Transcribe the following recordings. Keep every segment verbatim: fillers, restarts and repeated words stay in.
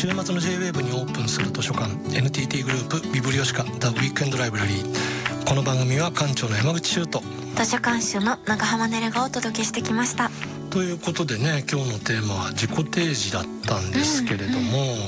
週末の ジェイウェーブ にオープンする図書館 エヌティーティー グループビブリオシカ The Weekend Library。 この番組は館長の山口修斗、 図書館主の長浜ねるがお届けしてきました。 ということでね、今日のテーマは自己提示だったんですけれども、うんうん、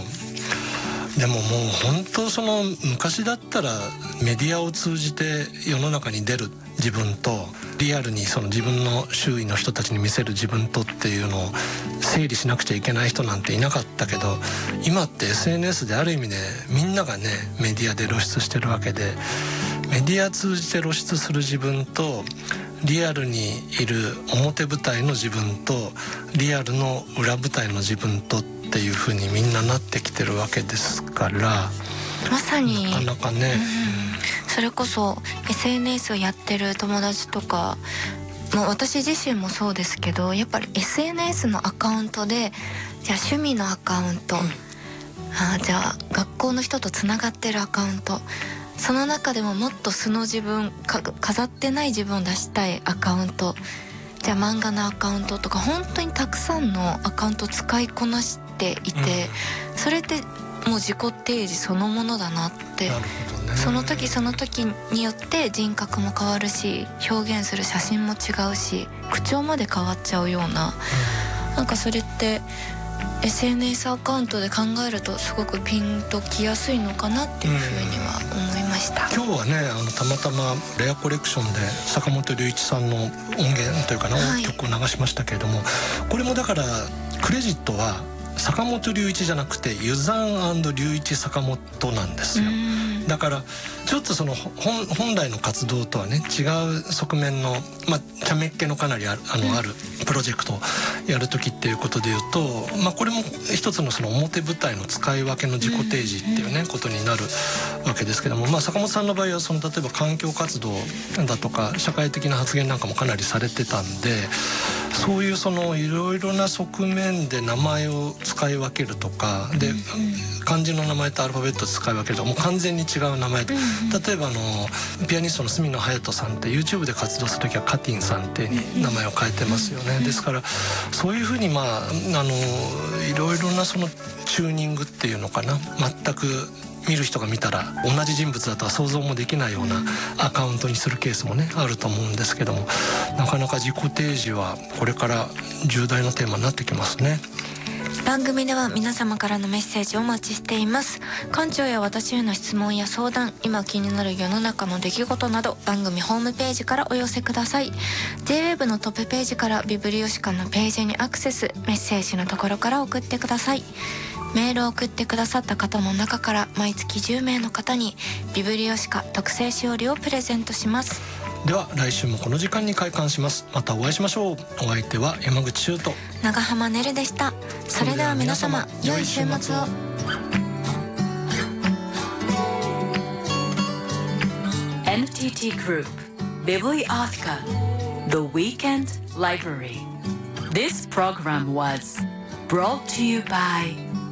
でももう本当その昔だったらメディアを通じて世の中に出る自分とリアルにその自分の周囲の人たちに見せる自分とっていうのを整理しなくちゃいけない人なんていなかったけど、今って エスエヌエス である意味でみんながねメディアで露出してるわけで、メディア通じて露出する自分とリアルにいる表舞台の自分とリアルの裏舞台の自分とっていう風にみんななってきてるわけですから、 まさになかなかね、 うん、それこそ エスエヌエス をやってる友達とかもう私自身もそうですけど、やっぱり エスエヌエス のアカウントでじゃあ趣味のアカウント、うん、あじゃあ学校の人とつながってるアカウント、その中でももっと素の自分か飾ってない自分を出したいアカウント、じゃあ漫画のアカウントとか本当にたくさんのアカウント使いこなしていて、うん、それってもう自己提示そのものだなって。なるほどね。その時その時によって人格も変わるし、表現する写真も違うし、口調まで変わっちゃうような、うん、なんかそれってエスエヌエス アカウントで考えるとすごくピンときやすいのかなっていうふうには思いました、うん、 今日はねあのたまたまレアコレクションで坂本龍一さんの音源というかな、はい、曲を流しましたけれども、これもだからクレジットは坂本龍一じゃなくてユザン&龍一坂本なんですよ。だからちょっとその 本, 本来の活動とはね違う側面の、まあ、茶目っ気のかなりある、あのあるプロジェクトをやる時っていうことでいうと、まあ、これも一つのその表舞台の使い分けの自己提示っていうねことになるわけですけども、まあ、坂本さんの場合はその例えば環境活動だとか社会的な発言なんかもかなりされてたんで、そういうそのいろいろな側面で名前を使い分けるとかで、漢字の名前とアルファベットで使い分けるとかもう完全に違う名前、例えばあのピアニストの角野隼人さんって YouTube で活動する時はカティンさんって名前を変えてますよね。ですからそういうふうにまああのいろいろなそのチューニングっていうのかな、全く見る人が見たら同じ人物だとは想像もできないようなアカウントにするケースもねあると思うんですけども、なかなか自己提示はこれから重大なテーマになってきますね。 番組では皆様からのメッセージをお待ちしています。館長や私への質問や相談、今気になる世の中の出来事など番組ホームページからお寄せください。 ジェイウェーブ のトップページからビブリオシカのページにアクセス、メッセージのところから送ってください。メールを送ってくださった方の中から毎月じゅうめいの方にビブリオシカ特製しおりをプレゼントします。 では来週もこの時間に開館します。またお会いしましょう。お相手は山口修斗、 長浜ねるでした。それでは皆様良い週末を。 エヌティーティー Group Bibliotheca The Weekend Library. This program was brought to you by